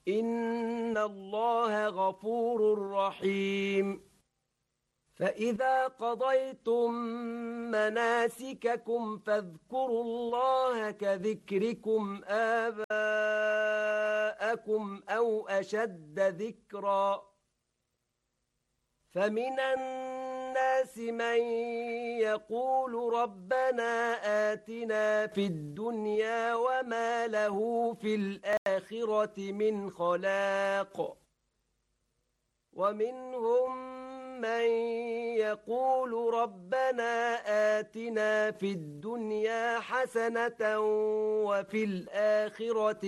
إن الله غفور رحيم فإذا قضيتم مناسككم فاذكروا الله كذكركم آباءكم أو أشد ذكرا فمن الناس من يقول ربنا آتنا في الدنيا وما له في الآخرة من خلاق ومنهم من يقول ربنا آتنا في الدنيا حسنة وفي الآخرة